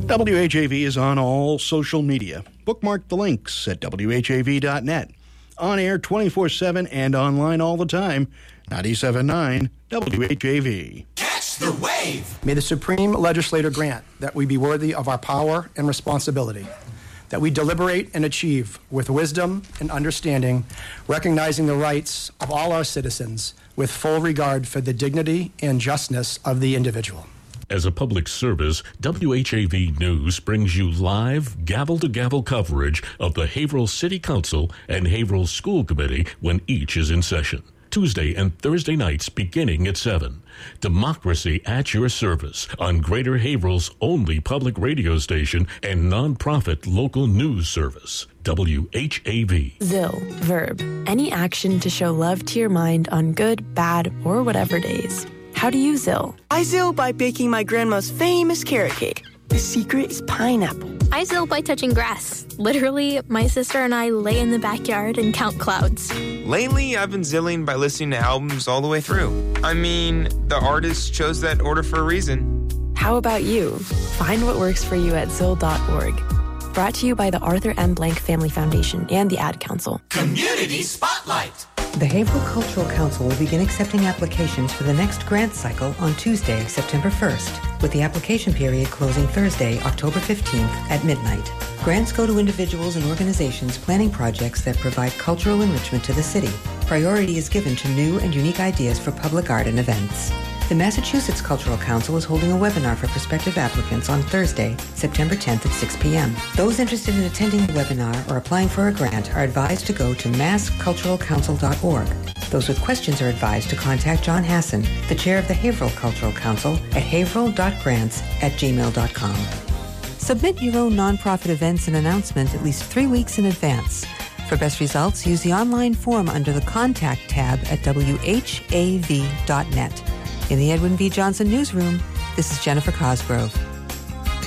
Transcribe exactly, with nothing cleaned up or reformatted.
W H A V is on all social media. Bookmark the links at W H A V dot net. On air twenty-four seven and online all the time. ninety-seven point nine W H A V. Catch the wave! May the Supreme Legislator grant that we be worthy of our power and responsibility, that we deliberate and achieve with wisdom and understanding, recognizing the rights of all our citizens with full regard for the dignity and justness of the individual. As a public service, W H A V News brings you live, gavel-to-gavel coverage of the Haverhill City Council and Haverhill School Committee when each is in session. Tuesday and Thursday nights beginning at seven. Democracy at your service on Greater Haverhill's only public radio station and nonprofit local news service. W H A V. Zill, verb. Any action to show love to your mind on good, bad, or whatever days. How do you Zill? I Zill by baking my grandma's famous carrot cake. The secret is pineapple. I Zill by touching grass. Literally, my sister and I lay in the backyard and count clouds. Lately, I've been Zilling by listening to albums all the way through. I mean, the artist chose that order for a reason. How about you? Find what works for you at zill dot org. Brought to you by the Arthur M. Blank Family Foundation and the Ad Council. Community Spotlight. The Haverhill Cultural Council will begin accepting applications for the next grant cycle on Tuesday, September first, with the application period closing Thursday, October fifteenth at midnight. Grants go to individuals and organizations planning projects that provide cultural enrichment to the city. Priority is given to new and unique ideas for public art and events. The Massachusetts Cultural Council is holding a webinar for prospective applicants on Thursday, September tenth at six p.m. Those interested in attending the webinar or applying for a grant are advised to go to mass cultural council dot org. Those with questions are advised to contact John Hassan, the chair of the Haverhill Cultural Council, at haverhill dot grants at gmail dot com. Submit your own nonprofit events and announcement at least three weeks in advance. For best results, use the online form under the Contact tab at W H A V dot net. In the Edwin V. Johnson Newsroom, this is Jennifer Cosgrove.